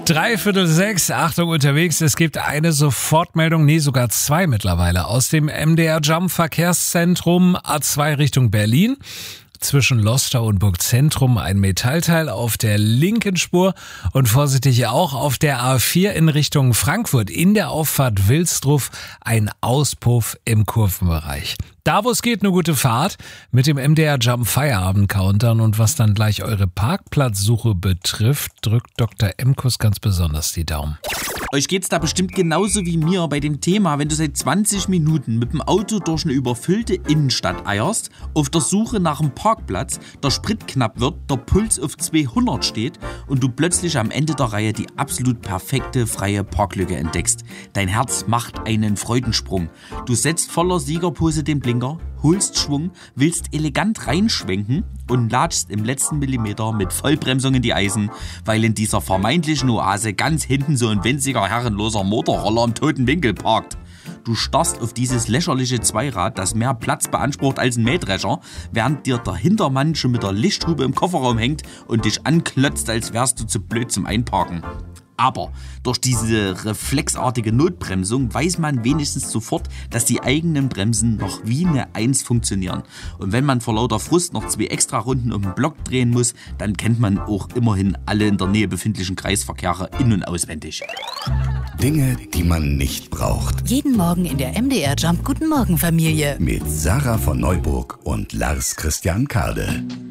5:03, Achtung unterwegs, es gibt eine Sofortmeldung, sogar zwei mittlerweile, aus dem MDR Jump Verkehrszentrum A2 Richtung Berlin. Zwischen Lostau und Burgzentrum ein Metallteil auf der linken Spur und vorsichtig auch auf der A4 in Richtung Frankfurt in der Auffahrt Wilsdruff ein Auspuff im Kurvenbereich. Da, wo es geht, eine gute Fahrt mit dem MDR Jump Feierabend Countdown, und was dann gleich eure Parkplatzsuche betrifft, drückt Dr. Emkus ganz besonders die Daumen. Euch geht's da bestimmt genauso wie mir bei dem Thema, wenn du seit 20 Minuten mit dem Auto durch eine überfüllte Innenstadt eierst, auf der Suche nach einem Parkplatz, der Sprit knapp wird, der Puls auf 200 steht und du plötzlich am Ende der Reihe die absolut perfekte freie Parklücke entdeckst. Dein Herz macht einen Freudensprung. Du setzt voller Siegerpose den Blinker, holst Schwung, willst elegant reinschwenken und latschst im letzten Millimeter mit Vollbremsung in die Eisen, weil in dieser vermeintlichen Oase ganz hinten so ein winziger herrenloser Motorroller im toten Winkel parkt. Du starrst auf dieses lächerliche Zweirad, das mehr Platz beansprucht als ein Mähdrescher, während dir der Hintermann schon mit der Lichthupe im Kofferraum hängt und dich anklotzt, als wärst du zu blöd zum Einparken. Aber durch diese reflexartige Notbremsung weiß man wenigstens sofort, dass die eigenen Bremsen noch wie eine Eins funktionieren. Und wenn man vor lauter Frust noch 2 extra Runden um den Block drehen muss, dann kennt man auch immerhin alle in der Nähe befindlichen Kreisverkehre in- und auswendig. Dinge, die man nicht braucht. Jeden Morgen in der MDR Jump Guten Morgen Familie. Mit Sarah von Neuburg und Lars Christian Kade.